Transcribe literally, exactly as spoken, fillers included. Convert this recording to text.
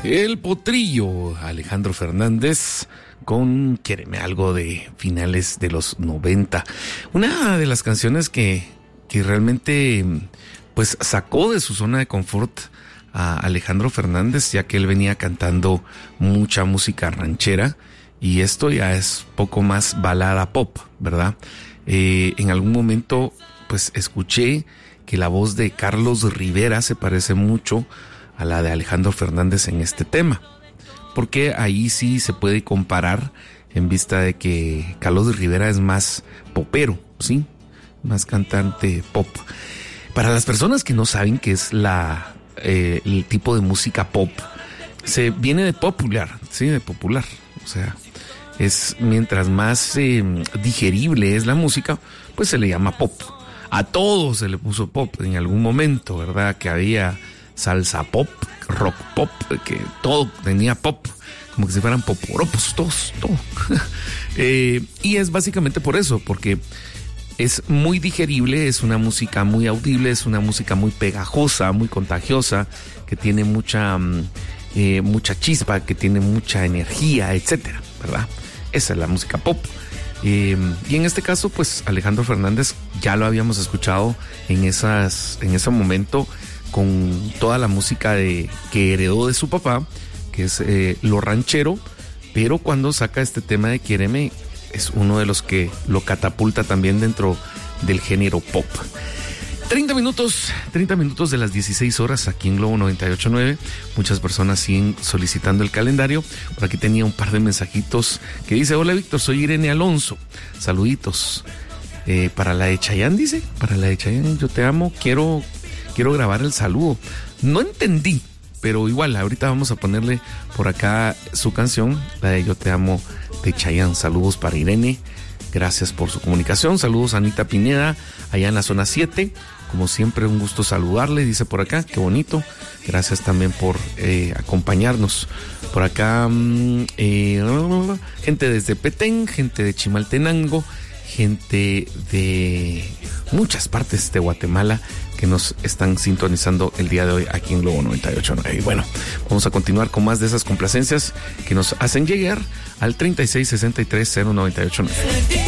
El Potrillo, Alejandro Fernández, con Quiéreme Algo de finales de los noventa. Una de las canciones que, que realmente pues sacó de su zona de confort a Alejandro Fernández, ya que él venía cantando mucha música ranchera y esto ya es poco más balada pop, ¿verdad? Eh, en algún momento pues escuché que la voz de Carlos Rivera se parece mucho a la de Alejandro Fernández en este tema, porque ahí sí se puede comparar en vista de que Carlos Rivera es más popero, ¿sí? Más cantante pop. Para las personas que no saben qué es la, eh, el tipo de música pop, se viene de popular, ¿sí? De popular, o sea, es mientras más eh, digerible es la música, pues se le llama pop. A todo se le puso pop en algún momento, ¿verdad? Que había salsa pop, rock pop, que todo tenía pop, como que si fueran poporopos, todos, todo. eh, y es básicamente por eso, porque es muy digerible, es una música muy audible, es una música muy pegajosa, muy contagiosa, que tiene mucha, eh, mucha chispa, que tiene mucha energía, etcétera, ¿verdad? Esa es la música pop. Eh, y en este caso, pues Alejandro Fernández ya lo habíamos escuchado en esas, en ese momento, con toda la música de, que heredó de su papá, que es eh, lo ranchero, pero cuando saca este tema de Quiéreme, es uno de los que lo catapulta también dentro del género pop. treinta minutos, treinta minutos de las dieciséis horas aquí en Globo noventa y ocho punto nueve. Muchas personas siguen solicitando el calendario. Por aquí tenía un par de mensajitos que dice: hola Víctor, soy Irene Alonso. Saluditos. Eh, para la de Chayanne, dice, para la de Chayanne, yo te amo, quiero... Quiero grabar el saludo. No entendí, pero igual, ahorita vamos a ponerle por acá su canción, la de Yo Te Amo de Chayanne. Saludos para Irene, gracias por su comunicación. Saludos a Anita Pineda, allá en la zona siete. Como siempre, un gusto saludarle, dice por acá, qué bonito. Gracias también por eh, acompañarnos. Por acá, eh, gente desde Petén, gente de Chimaltenango, gente de muchas partes de Guatemala que nos están sintonizando el día de hoy aquí en Globo noventa y ocho punto nueve. Y bueno, vamos a continuar con más de esas complacencias que nos hacen llegar al treinta y seis sesenta y tres cero noventa y ocho punto nueve.